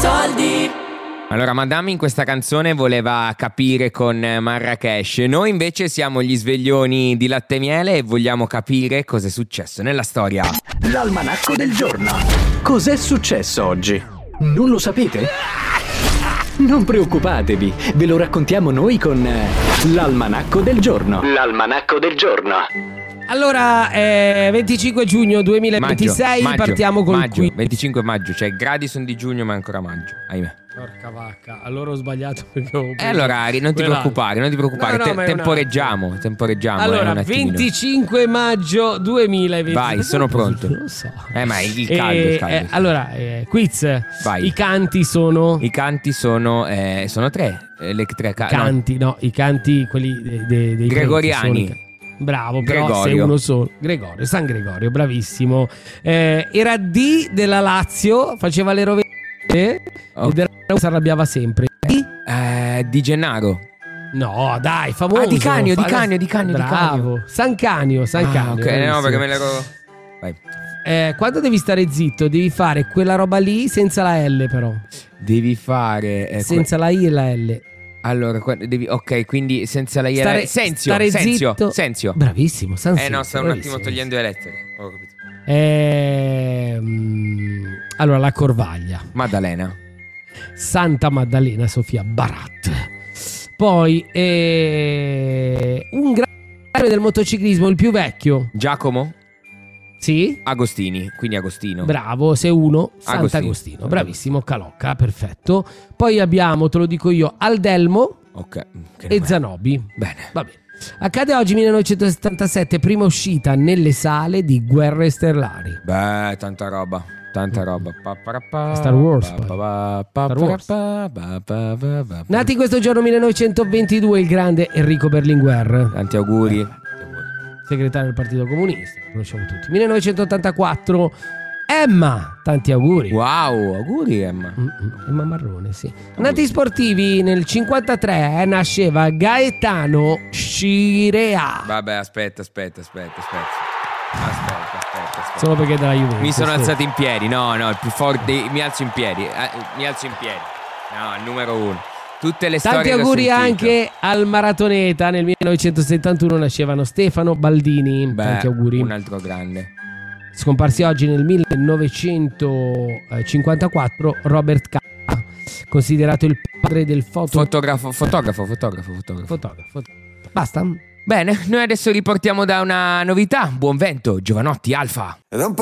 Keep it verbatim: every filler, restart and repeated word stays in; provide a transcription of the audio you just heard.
soldi. Allora, Madame in questa canzone voleva capire con Marrakesh. Noi invece siamo gli sveglioni di latte e miele e vogliamo capire cosa è successo nella storia. L'almanacco del giorno. Cos'è successo oggi? Non lo sapete? Non preoccupatevi, ve lo raccontiamo noi con l'almanacco del giorno. L'almanacco del giorno. Allora, eh, venticinque giugno duemilaventisei, maggio, partiamo maggio, col maggio, qui. venticinque maggio, cioè i gradi sono di giugno ma è ancora maggio, ahimè. Porca vacca, allora ho sbagliato perché ho E allora Ari, non ti quella- preoccupare, non ti preoccupare, No, no, Te- ma è temporeggiamo, temporeggiamo. eh, Allora, un attimino. venticinque maggio duemilaventisei. Vai, sono pronto. Non lo so. Eh, ma il caldo, il Eh, caldo. eh, allora, eh, quiz. Vai. I canti sono... I canti sono, eh, sono tre, eh, le tre ca- no, canti, no. i canti, quelli de- de- dei Gregoriani. trenta sono- Bravo, però Gregorio. sei uno solo. Gregorio, San Gregorio, bravissimo. Eh, era D della Lazio, faceva le rovette Oh. ed era si arrabbiava sempre. D? eh, Di Gennaro. No, dai, famoso. Ah, Di Canio, Di Fa- Canio, Di Canio, Di Bravo. San Canio, San Ah, Canio. ok, no, bravissimo. perché me l'ero. Vai. Eh, quando devi stare zitto, devi fare quella roba lì senza la L, però. Devi fare. eh, senza la I e la L. que- allora, que- devi. Ok, quindi senza la iera. Stare- Senzio. stare Senzio. zitto. Senzio. Bravissimo, San Eh Senzio, no, sta un attimo bravissimo. togliendo le lettere. Ho capito. Ehm, allora, la Corvaglia. Maddalena. Santa Maddalena Sofia Barat. Poi eh, un grande del motociclismo, il più vecchio. Giacomo Sì? Agostini. Quindi Agostino. Bravo, sei uno. Sant'Agostino. Agostino. Bravissimo, Calocca, perfetto. Poi abbiamo, te lo dico io, Aldelmo Ok. Che e nome. Zanobi. Bene. Va bene. Accade oggi millenovecentosettantasette, prima uscita nelle sale di Guerre Stellari. Beh, tanta roba. Tanta roba. Pa, pa, pa, Star Wars, pa, poi. pa, pa, pa, Star Wars. pa, pa, pa, pa, pa. Nati in questo giorno millenovecentoventidue il grande Enrico Berlinguer, Tanti auguri. segretario del Partito Comunista, conosciamo tutti. millenovecentottantaquattro Emma, tanti auguri. Wow, auguri Emma. Mm, mm, Emma Marrone, sì. Nati sportivi nel cinquantatré eh, nasceva Gaetano Scirea. Vabbè, aspetta, aspetta, aspetta, aspetta. Aspetta, aspetta, aspetta. Solo perché è della Juventus. Mi sono sì. alzato in piedi. No, no, il più forte. Mi alzo in piedi. eh, mi alzo in piedi. No, il numero uno. Tutte le Tanti storie che ho auguri sentito. anche al maratoneta. Nel millenovecentosettantuno nascevano Stefano Baldini. Beh, Tanti auguri. un altro grande. Scomparsi oggi nel millenovecentocinquantaquattro Robert K, considerato il padre del foto... Fotografo, fotografo, fotografo, fotografo. fotografo. Basta? Bene, noi adesso riportiamo da una novità. Buon vento, Giovanotti Alfa. Ed è un po'